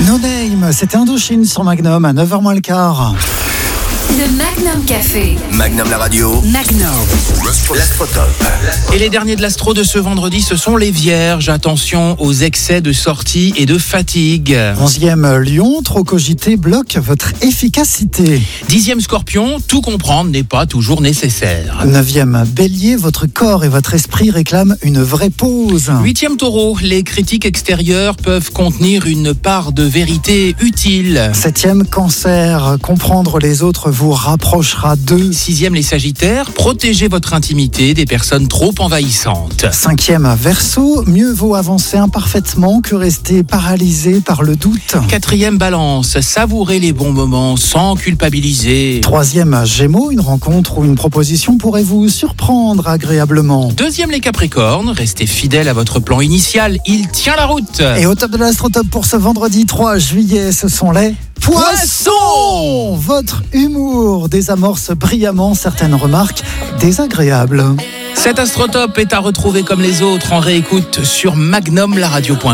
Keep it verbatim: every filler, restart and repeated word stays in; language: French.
No Name, c'était Indochine sur Magnum à neuf heures moins le quart. Le Magnum Café. Magnum la radio. Magnum. L'Astrotop. Et les derniers de l'Astro de ce vendredi, ce sont les Vierges. Attention aux excès de sortie et de fatigue. Onzième Lion, trop cogiter bloque votre efficacité. Dixième Scorpion, tout comprendre n'est pas toujours nécessaire. Neuvième Bélier, votre corps et votre esprit réclament une vraie pause. Huitième Taureau, les critiques extérieures peuvent contenir une part de vérité utile. Septième Cancer, comprendre les autres vous rapprochera d'eux. Sixième les Sagittaires, protégez votre intimité des personnes trop envahissantes. Cinquième Verseau, mieux vaut avancer imparfaitement que rester paralysé par le doute. Quatrième Balance, savourez les bons moments sans culpabiliser. Troisième Gémeaux, une rencontre ou une proposition pourrait vous surprendre agréablement. Deuxième les Capricornes, restez fidèles à votre plan initial, il tient la route. Et au top de l'Astrotop pour ce vendredi trois juillet, ce sont les Poissons. Votre humour désamorce brillamment certaines remarques désagréables. Cet Astrotop est à retrouver comme les autres en réécoute sur magnum la radio point com.